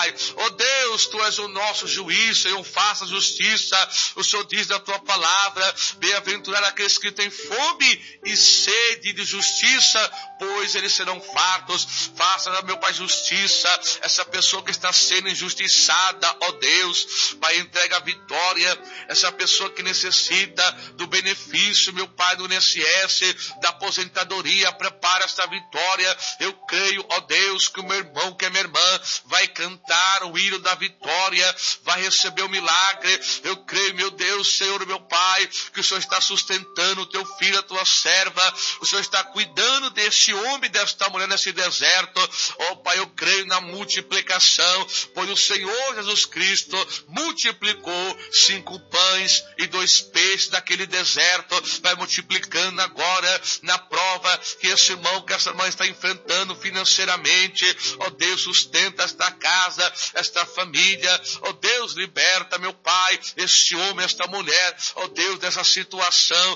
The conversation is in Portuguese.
Pai. Ó Deus, Tu és o nosso juiz, Senhor, faça justiça. O Senhor diz na Tua palavra, bem-aventurado aqueles que têm fome e sede de justiça, pois eles serão fartos. Faça, meu Pai, justiça. Essa pessoa que está sendo injustiçada, ó Deus, Pai, entrega a vitória. Essa pessoa que necessita do benefício, meu Pai, do INSS, da aposentadoria, prepara esta vitória. Eu creio, ó Deus, que o meu irmão, que a minha irmã, vai cantar o hino da vitória, vai receber o milagre. Eu creio, meu Deus, Senhor, meu Pai, que o Senhor está sustentando o teu filho, a tua serva. O Senhor está cuidando deste homem, desta mulher nesse deserto. Ó Pai, eu creio na multiplicação, pois o Senhor Jesus Cristo multiplicou 5 pães e 2 peixes daquele deserto. Vai multiplicando agora na prova que esse irmão, que essa irmã está enfrentando financeiramente. Ó Deus, sustenta esta casa, esta família. Ó Deus, liberta, meu Pai, este homem, esta mulher, ó Deus, dessa situação.